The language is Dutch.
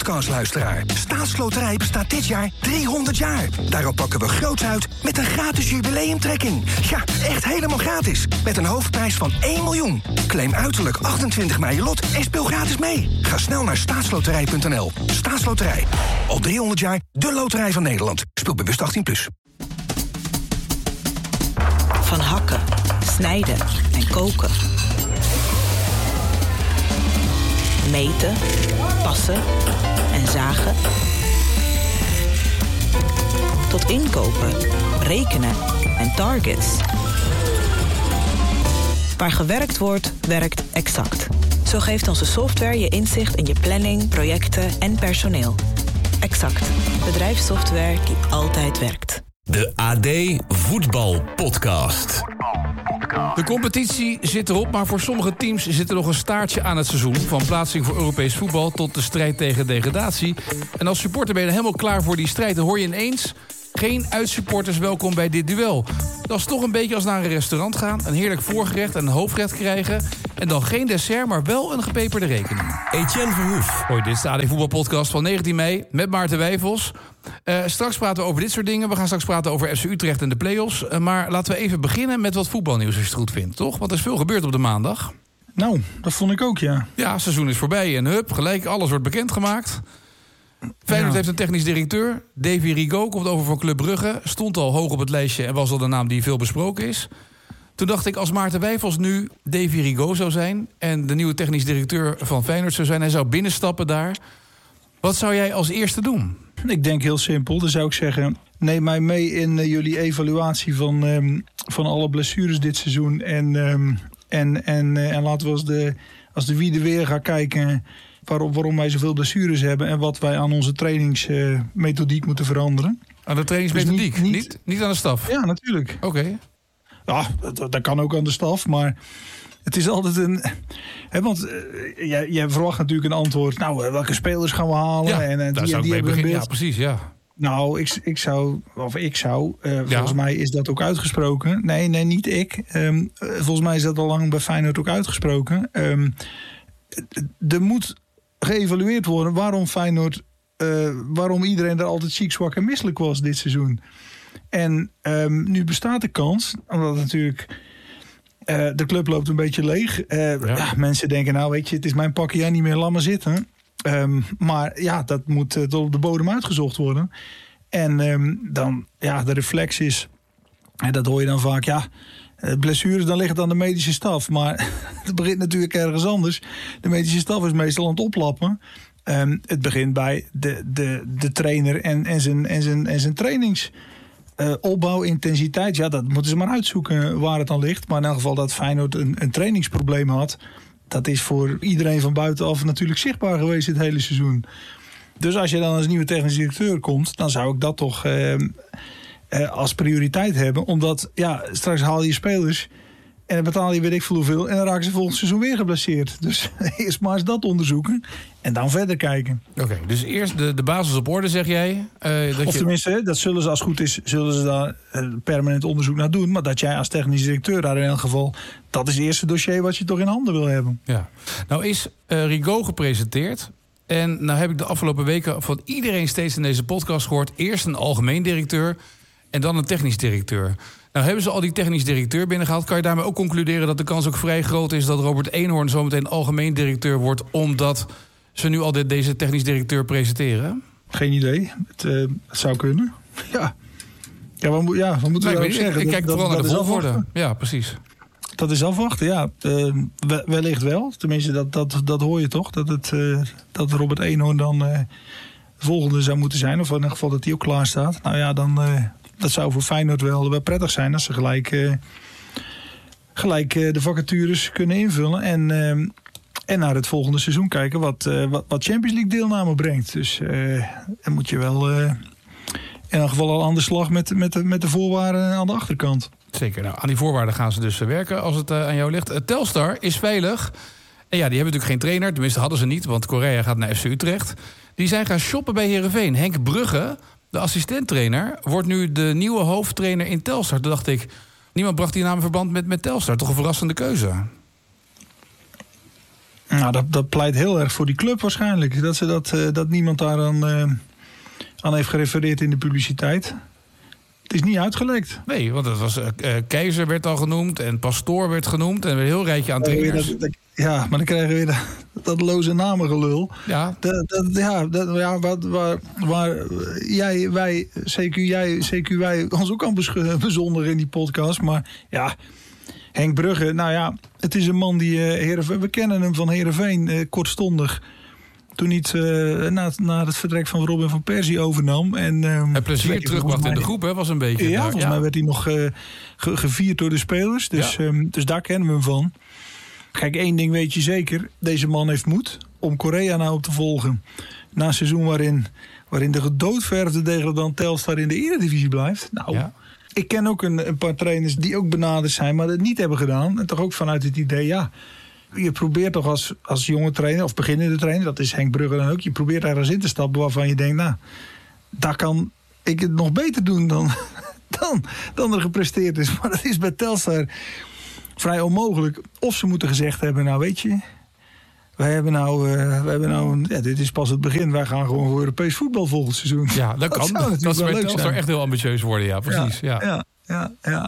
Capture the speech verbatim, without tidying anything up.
podcastluisteraar. Staatsloterij bestaat dit jaar driehonderd jaar. Daarom pakken we groots uit met een gratis jubileumtrekking. Ja, echt helemaal gratis. Met een hoofdprijs van één miljoen. Claim uiterlijk achtentwintig mei je lot en speel gratis mee. Ga snel naar staatsloterij punt n l. Staatsloterij. Al driehonderd jaar de loterij van Nederland. Speel bewust achttien plus. Van hakken, snijden en koken. Meten, passen en zagen. Tot inkopen, rekenen en targets. Waar gewerkt wordt, werkt Exact. Zo geeft onze software je inzicht in je planning, projecten en personeel. Exact. Bedrijfssoftware die altijd werkt. De A D Voetbal Podcast. De competitie zit erop, maar voor sommige teams zit er nog een staartje aan het seizoen. Van plaatsing voor Europees voetbal tot de strijd tegen degradatie. En als supporter ben je helemaal klaar voor die strijd. Dan hoor je ineens: geen uitsupporters welkom bij dit duel. Dat is toch een beetje als naar een restaurant gaan. Een heerlijk voorgerecht en een hoofdgerecht krijgen. En dan geen dessert, maar wel een gepeperde rekening. Etienne Verhoef. Hoi, dit is de A D Voetbalpodcast van negentien mei met Maarten Wijfels. Uh, straks praten we over dit soort dingen. We gaan straks praten over F C Utrecht en de play-offs. Uh, maar laten we even beginnen met wat voetbalnieuws, als je het goed vindt, toch? Want er is veel gebeurd op de maandag. Nou, dat vond ik ook, ja. Ja, het seizoen is voorbij en hup, gelijk alles wordt bekendgemaakt. Feyenoord Ja. heeft een technisch directeur. Davy Rigaud komt over van Club Brugge. Stond al hoog op het lijstje en was al de naam die veel besproken is. Toen dacht ik, als Maarten Wijfels nu Davy Rigaud zou zijn en de nieuwe technisch directeur van Feyenoord zou zijn, hij zou binnenstappen daar. Wat zou jij als eerste doen? Ik denk heel simpel. Dan zou ik zeggen, neem mij mee in uh, jullie evaluatie van, um, van alle blessures dit seizoen. En, um, en, en, uh, en laten we als de, als de wie de weer gaan kijken waarom, waarom wij zoveel blessures hebben en wat wij aan onze trainingsmethodiek uh, moeten veranderen. Aan de trainingsmethodiek, Dus niet, niet, niet, niet aan de staf? Ja, natuurlijk. Oké. Okay. Ja, dat, dat kan ook aan de staf, maar het is altijd een. Hè, want uh, jij, jij verwacht natuurlijk een antwoord. Nou, uh, welke spelers gaan we halen? Ja, en, en daar die, zou die ik mee hebben beginnen. een beeld. Ja, precies, ja. Nou, ik, ik zou, of ik zou, uh, ja. volgens mij is dat ook uitgesproken. Nee, nee, niet ik. Um, uh, volgens mij is dat al lang bij Feyenoord ook uitgesproken. Um, er moet geëvalueerd worden waarom Feyenoord, uh, waarom iedereen daar altijd ziek, zwak en misselijk was dit seizoen. En um, nu bestaat de kans, omdat natuurlijk uh, de club loopt een beetje leeg. Uh, ja. Ja, mensen denken, nou weet je, het is mijn pakje ja, niet meer, laat maar zitten. Um, maar ja, dat moet uh, tot op de bodem uitgezocht worden. En um, dan, ja, de reflex is, en dat hoor je dan vaak, ja, blessures, dan ligt het aan de medische staf. Maar het begint natuurlijk ergens anders. De medische staf is meestal aan het oplappen. Um, het begint bij de, de, de trainer en, en, zijn, en, zijn, en zijn trainings... Uh, opbouw, intensiteit, ja, dat moeten ze maar uitzoeken waar het aan ligt. Maar in elk geval dat Feyenoord een, een trainingsprobleem had, dat is voor iedereen van buitenaf natuurlijk zichtbaar geweest dit hele seizoen. Dus als je dan als nieuwe technisch directeur komt, dan zou ik dat toch uh, uh, als prioriteit hebben. Omdat, ja, straks haal je spelers en dan betaal je weet ik veel hoeveel en dan raken ze volgend seizoen weer geblesseerd. Dus eerst maar eens dat onderzoeken en dan verder kijken. Oké, okay, dus eerst de, de basis op orde, zeg jij? Uh, dat of je... tenminste, dat zullen ze als het goed is, zullen ze daar uh, permanent onderzoek naar doen. Maar dat jij als technisch directeur daar in elk geval, dat is het eerste dossier wat je toch in handen wil hebben. Ja. Nou is uh, Rigaud gepresenteerd. En nou heb ik de afgelopen weken van iedereen steeds in deze podcast gehoord. Eerst een algemeen directeur en dan een technisch directeur. Nou hebben ze al die technisch directeur binnengehaald. Kan je daarmee ook concluderen dat de kans ook vrij groot is dat Robert Eenhoorn zometeen algemeen directeur wordt, omdat ze nu al de, deze technisch directeur presenteren? Geen idee. Het, uh, het zou kunnen. Ja. Ja, wat, ja, wat moeten we daarop zeggen? Ik kijk dat, vooral dat, naar de dat volgorde. Ja, precies. Dat is afwachten, ja. Uh, wellicht wel. Tenminste, dat, dat, dat hoor je toch. Dat, het, uh, dat Robert Eenhoorn dan uh, de volgende zou moeten zijn. Of in ieder geval dat hij ook klaar staat. Nou ja, dan... Uh, dat zou voor Feyenoord wel, wel prettig zijn als ze gelijk, uh, gelijk uh, de vacatures kunnen invullen. En, uh, en naar het volgende seizoen kijken wat, uh, wat, wat Champions League deelname brengt. Dus uh, dan moet je wel uh, in elk geval al aan de slag met, met, de, met de voorwaarden aan de achterkant. Zeker. Nou, aan die voorwaarden gaan ze dus werken als het uh, aan jou ligt. Uh, Telstar is veilig. En ja, die hebben natuurlijk geen trainer. Tenminste hadden ze niet, want Correa gaat naar F C Utrecht. Die zijn gaan shoppen bij Heerenveen. Henk Brugge, de assistenttrainer, wordt nu de nieuwe hoofdtrainer in Telstar. Toen dacht ik, niemand bracht die naam in verband met, met Telstar. Toch een verrassende keuze. Nou, dat, dat pleit heel erg voor die club waarschijnlijk. Dat, ze dat, uh, dat niemand daar aan, uh, aan heeft gerefereerd in de publiciteit. Het is niet uitgelekt. Nee, want het was, uh, Keizer werd al genoemd en Pastoor werd genoemd. En een heel rijtje aan trainers. Dat, dat, ja, maar dan krijgen we weer dat, dat loze namengelul. Ja. Dat, dat, ja, dat, ja wat, waar, waar jij, wij, C Q, jij, C Q, wij ons ook aan bezonderen in die podcast. Maar ja, Henk Brugge, nou ja, het is een man die... Uh, Heerenveen, we kennen hem van Heerenveen uh, kortstondig. Toen niet uh, na, na het vertrek van Robin van Persie overnam. En, um, en plezier terugbracht in de groep, hè, was een beetje... Ja, daar, volgens ja. mij werd hij nog uh, ge, gevierd door de spelers. Dus, ja. um, dus daar kennen we hem van. Kijk, één ding weet je zeker. Deze man heeft moed om Korea nou op te volgen. Na een seizoen waarin, waarin de gedoodverfde degradant Telstar in de Eredivisie blijft. Nou, ja. Ik ken ook een, een paar trainers die ook benaderd zijn, maar dat niet hebben gedaan. En toch ook vanuit het idee, ja... Je probeert toch als, als jonge trainer, of beginnende trainer... dat is Henk Brugge dan ook... je probeert ergens in te stappen waarvan je denkt... nou, daar kan ik het nog beter doen dan, dan, dan er gepresteerd is. Maar dat is bij Telstar vrij onmogelijk. Of ze moeten gezegd hebben, nou weet je... wij hebben nou, uh, wij hebben nou een, ja, dit is pas het begin. Wij gaan gewoon voor Europees voetbal volgend seizoen. Ja, dat, dat kan. Dat, dat is bij Telstar echt heel ambitieus worden, ja, precies. Ja, ja, ja, ja.